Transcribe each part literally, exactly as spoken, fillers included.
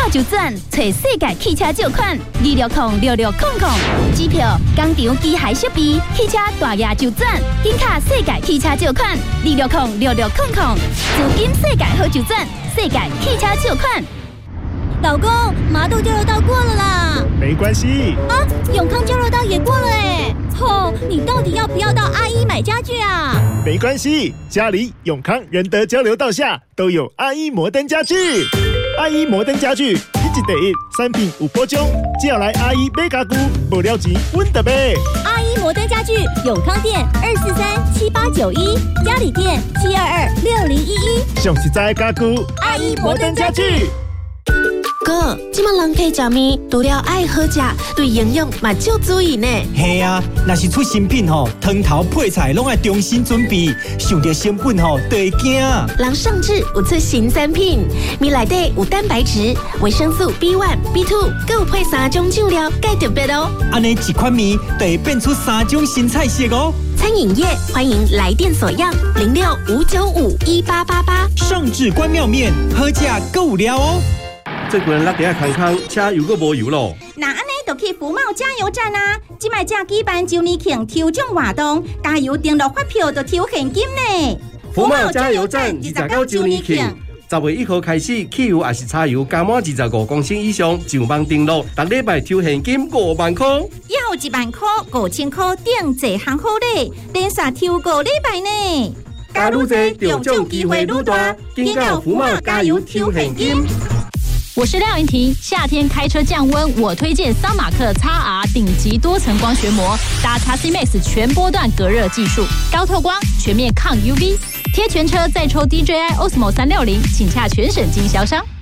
了就转，找世界汽车借款二六零六六空空。机票、工厂机械设备、汽车大额就转，紧卡世界汽车借款二六零六六空空。资金世界好就转，世界汽车借款。 老公，麻豆交流道过了啦。 没关系啊，永康交流道也过了哎。吼，你到底要不要到阿一买家具啊？ 没关系，家里永康仁德交流道下都有阿一摩登家具。阿一摩登家具，一级第一，产品有保障，只要来阿一买家具，无了钱阮就买。 阿一摩登家具，永康店二四三七八九一，嘉里店七二二六零一一。 上实在的家具， 阿一摩登家具。 哥，即马人客食面，除了爱好食，对营养嘛少注意呢。 系啊，若是出新品吼，汤头配菜拢爱重新准备，想到成本吼，就会惊。 人上智有出新产品，面内底有蛋白质、维生素 B 一、B 二，还有配三种酱料，介特别哦。 安尼一款面就会变出三种新菜色哦。 餐饮业欢迎来电索样零六五九五一八八八。 上智关庙面，好食够有料哦。 这几日落地康康，车油阁无油咯。 那安尼就去福茂加油站啊！即卖正举办周年庆抽奖活动，加油登录发票就抽现金呢。 福茂加油站二十九周年庆，十月一号开始，汽油也是柴油加满二十五公升以上，就网登录，逐礼拜抽现金五万块。 要一万块、五千块，顶一项好礼，连续抽五礼拜呢。 加愈多，中奖机会愈大，紧到福茂加油抽现金。 我是廖云婷，夏天开车降温，我推荐桑马克 X R 顶级多层光学膜，搭 X C Max 全波段隔热技术，高透光，全面抗 U V， 贴全车再抽 D J I Osmo 三六零，请洽全省经销商。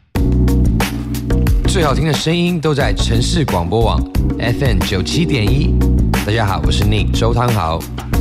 最好听的声音都在城市广播网 F M 九七点一。大家好，我是 Nick 周汤豪。